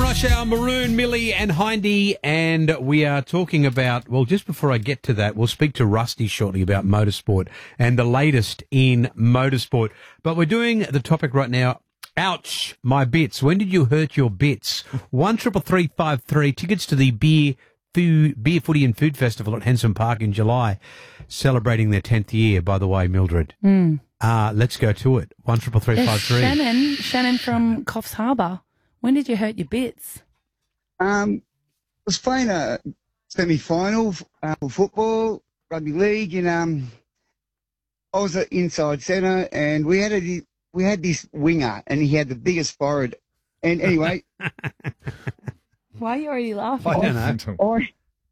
Rush Hour, Maroon, Millie and Hindy, and we are talking about, well, just before I get to that, we'll speak to Rusty shortly about motorsport and the latest in motorsport. But we're doing the topic right now. Ouch, my bits. When did you hurt your bits? 133353, tickets to the Beer, Footy and Food Festival at Henson Park in July, celebrating their 10th year, by the way, Mildred. Let's go to it. 133353. Shannon from Coffs Harbour. When did you hurt your bits? I was playing a semi-final for football, rugby league, and I was at inside centre, and we had this winger, and he had the biggest forehead. And anyway, Why are you already laughing? I don't know.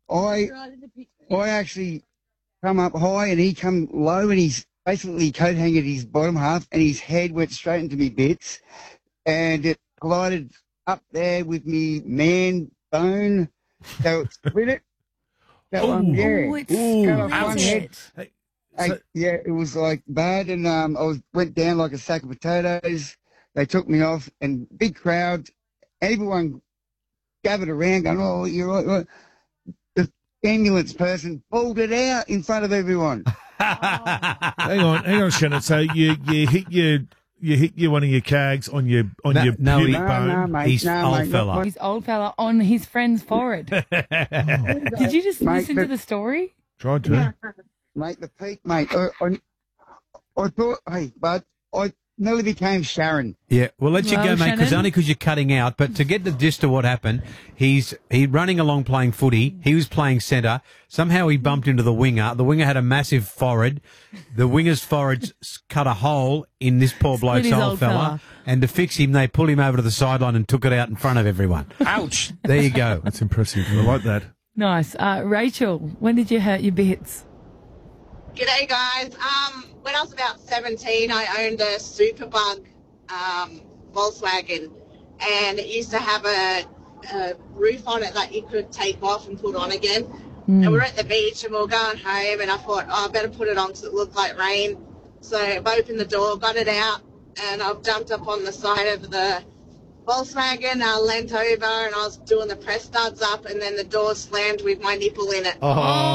I actually come up high, and he come low, and he's basically coat-hanged his bottom half, and his head went straight into me bits, and it collided up there with me man bone. So it split it. That one, yeah. Oh, it's Cut off split one it. head. Yeah, it was like bad, and I went down like a sack of potatoes. They took me off, and big crowd, everyone gathered around going, "Oh, you're right." The ambulance person pulled it out in front of everyone. Hang on, Shannon. So you hit one of your cags on your pubic bone. No, mate. He's old fella. He's old fella on his friend's forehead. Did you just listen to the story? Tried to. Mate, the peak, mate. I thought, hey, bud, I nearly became Sharon. Yeah, we'll let you Well, go, mate, Shannon? only because you're cutting out. But to get the gist of what happened, he's running along playing footy. He was playing centre. Somehow he bumped into the winger. The winger had a massive forehead. The winger's forehead cut a hole in this poor bloke's his old old fella. fella. And to fix him, they pulled him over to the sideline and took it out in front of everyone. Ouch! There you go. That's impressive. I like that. Nice. Rachel, when did you hurt your bits? G'day, guys. When I was about 17, I owned a Superbug Volkswagen, and it used to have a roof on it that you could take off and put on again. And we were at the beach, and we were going home, and I thought, I better put it on because it looked like rain. So I've opened the door, got it out, and I've jumped up on the side of the Volkswagen. I leant over, and I was doing the press studs up, and then the door slammed with my nipple in it.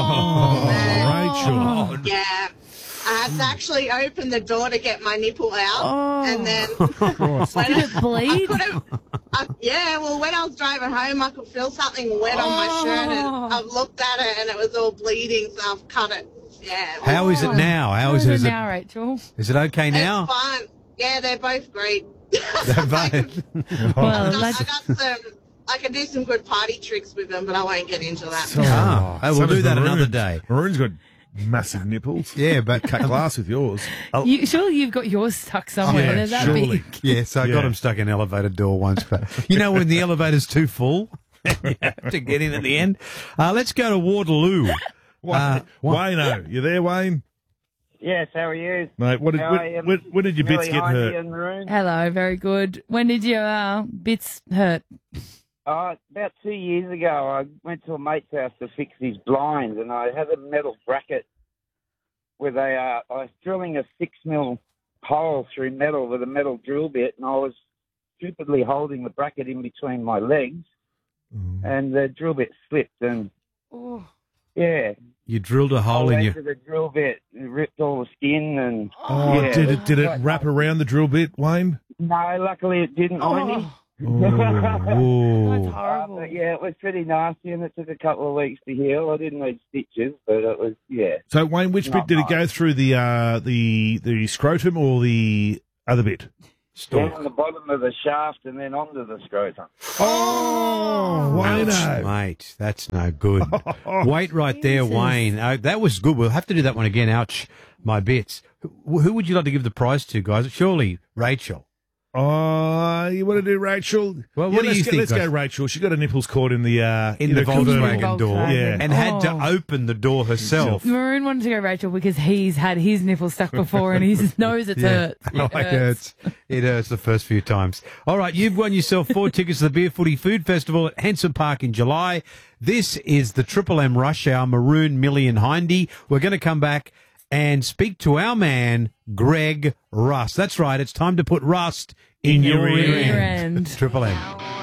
Rachel. Yeah. I had to actually open the door to get my nipple out, and then Did it bleed? when I was driving home, I could feel something wet on my shirt, and I've looked at it, and it was all bleeding, so I've cut it. Yeah. How is it now? How is it now, Rachel? Is it okay now? It's fine. Yeah, they're both great. They're both. Well, I can do some good party tricks with them, but I won't get into that. We'll So do does that Maroon. another day. Maroon's got massive nipples. Yeah, but Cut glass with yours. Surely you've got yours stuck somewhere. Yeah, They're that surely. big. Yes, I got Yeah. him stuck in an elevator door once. But you know when the elevator's too full, you have to get in at the end. Let's go to Waterloo. Wayno, you there, Wayne? Yes, how are you? Mate, when did your bits Millie, get Heidi hurt? and Maroon. Hello, very good. When did your bits hurt? About 2 years ago, I went to a mate's house to fix his blinds, and I had a metal bracket with I was drilling a 6 mil hole through metal with a metal drill bit, and I was stupidly holding the bracket in between my legs, and the drill bit slipped, and yeah. You drilled a hole in your... The drill bit it ripped all the skin, and Did it wrap around the drill bit, Wayne? No, luckily it didn't. That's horrible. But yeah, it was pretty nasty, and it took a couple of weeks to heal. I didn't need stitches, but it was So, Wayne, which bit did it go through, the scrotum or the other bit? down the bottom of the shaft and then onto the scrotum. Wayno. Mate, that's no good. Wait right there, Wayne. That was good. We'll have to do that one again. Ouch, my bits. Who would you like to give the prize to, guys? Surely Rachel. Oh, you want to do Rachel? Well, what do you think, Let's go, guys? Rachel. She got her nipples caught in the Volkswagen door, Yeah. and had to open the door herself. Maroon wanted to go Rachel because he's had his nipple stuck before and he knows it hurts. It hurts. It hurts the first few times. All right, you've won yourself 4 tickets to the Beer Footy Food Festival at Henson Park in July. This is the Triple M Rush Hour, Maroon, Millie and Hindy. We're going to come back and speak to our man, Greg Rust. That's right, it's time to put rust in your ear end. end. Triple M.